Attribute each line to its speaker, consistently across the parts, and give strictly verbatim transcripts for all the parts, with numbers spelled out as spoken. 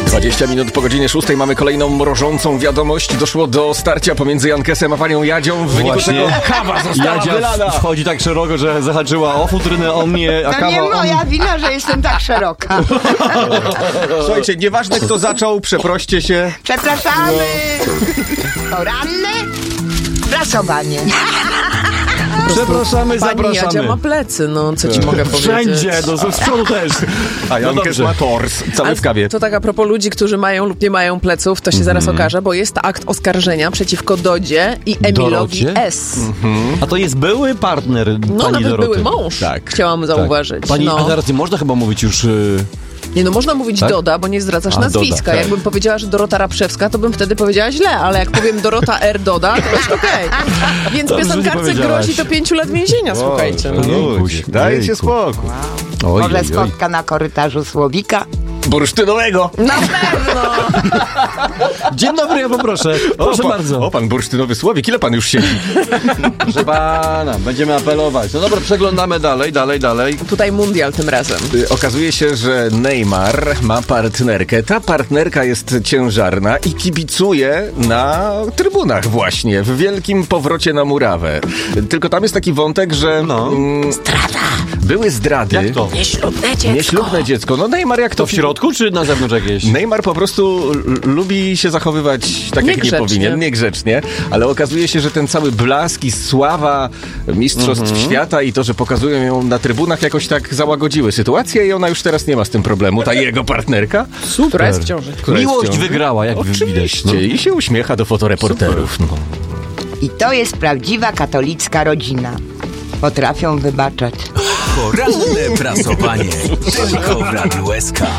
Speaker 1: dwadzieścia minut po godzinie szóstej mamy kolejną mrożącą wiadomość. Doszło do starcia pomiędzy Jankesem a panią Jadzią. W wyniku
Speaker 2: Właśnie.
Speaker 1: tego kawa została
Speaker 2: Jadzia
Speaker 1: wylana.
Speaker 2: wchodzi tak szeroko, że zahaczyła o futrynę, o mnie, a
Speaker 3: To
Speaker 2: kawa
Speaker 3: nie
Speaker 2: o
Speaker 3: moja wina, że jestem tak szeroka.
Speaker 1: Słuchajcie, nieważne kto zaczął, przeproście się.
Speaker 3: Przepraszamy. Poranne prasowanie.
Speaker 2: Przepraszamy,
Speaker 4: Pani Jadzia
Speaker 2: zapraszamy.
Speaker 4: ma plecy, no co ci mogę powiedzieć.
Speaker 2: Wszędzie, no z przodu też.
Speaker 1: A Jankes
Speaker 2: dobrze.
Speaker 1: ma tors, cały w kawie.
Speaker 4: To tak a propos ludzi, którzy mają lub nie mają pleców, to się zaraz okaże, bo jest akt oskarżenia przeciwko Dodzie i Emilowi
Speaker 2: Dorocie?
Speaker 4: S.
Speaker 2: A to jest były partner
Speaker 4: No
Speaker 2: pani
Speaker 4: nawet
Speaker 2: Doroty.
Speaker 4: były mąż,
Speaker 1: Tak,
Speaker 4: chciałam zauważyć.
Speaker 2: Pani,
Speaker 4: no.
Speaker 2: a teraz nie można chyba mówić już... y,
Speaker 4: Nie no, można mówić
Speaker 2: Tak?
Speaker 4: Doda, bo nie zdradzasz
Speaker 2: A,
Speaker 4: nazwiska.
Speaker 2: Doda, tak.
Speaker 4: Jakbym powiedziała, że Dorota Rapszewska, to bym wtedy powiedziała źle, ale jak powiem Dorota R. Doda, to jest okej. Więc
Speaker 2: Dobrze, że nie
Speaker 4: piosenkarce
Speaker 2: powiedziałaś.
Speaker 4: grozi to pięciu lat więzienia, słuchajcie. No.
Speaker 2: Ludzie,
Speaker 1: Dajcie
Speaker 2: jejku.
Speaker 1: spokój.
Speaker 2: Oj,
Speaker 3: Może
Speaker 2: oj, oj.
Speaker 3: spotka na korytarzu Słowika.
Speaker 1: Bursztynowego.
Speaker 4: Na pewno!
Speaker 2: Dzień dobry, ja poproszę. Proszę
Speaker 1: o, pan,
Speaker 2: bardzo.
Speaker 1: O, pan bursztynowy Słowik, ile pan już siedzi?
Speaker 2: Proszę pana, będziemy apelować. No dobra, przeglądamy dalej, dalej, dalej.
Speaker 4: Tutaj mundial tym razem.
Speaker 1: Y, Okazuje się, że Neymar ma partnerkę. Ta partnerka jest ciężarna i kibicuje na trybunach właśnie, w wielkim powrocie na murawę. Tylko tam jest taki wątek, że...
Speaker 2: No.
Speaker 1: Mm, były zdrady.
Speaker 2: Jak to?
Speaker 3: Nieślubne dziecko.
Speaker 1: Nieślubne dziecko. No Neymar jak to...
Speaker 2: To w środku, czy na zewnątrz jakieś?
Speaker 1: Neymar po prostu l- lubi się zachowywać tak, jak nie
Speaker 4: Niegrzecznie.
Speaker 1: powinien, niegrzecznie, ale okazuje się, że ten cały blask i sława mistrzostw świata i to, że pokazują ją na trybunach, jakoś tak załagodziły sytuację i ona już teraz nie ma z tym problemu. Ta jego partnerka,
Speaker 4: Która jest w ciąży.
Speaker 1: która jest w
Speaker 2: Miłość
Speaker 1: ciąży.
Speaker 2: wygrała, jak widać.
Speaker 1: Oczywiście.
Speaker 2: No.
Speaker 1: I się uśmiecha do fotoreporterów. No.
Speaker 3: I to jest prawdziwa katolicka rodzina. Potrafią wybaczać.
Speaker 5: Poranne prasowanie. Tylko w Radiu S K.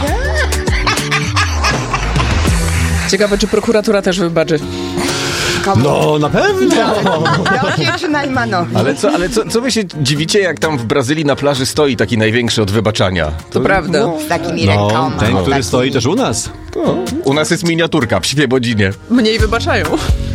Speaker 4: Ciekawe, czy prokuratura też wybaczy.
Speaker 3: Komu?
Speaker 2: No, na pewno.
Speaker 3: Dodzie czy Najmanowi?
Speaker 1: Ale, co, ale co, co wy się dziwicie, jak tam w Brazylii na plaży stoi taki największy od wybaczania?
Speaker 4: To prawda.
Speaker 3: Z takimi
Speaker 2: No,
Speaker 3: rękoma.
Speaker 2: ten, który
Speaker 3: Takimi.
Speaker 2: stoi też u nas.
Speaker 1: To, u nas jest miniaturka w Świebodzinie.
Speaker 4: Mniej wybaczają.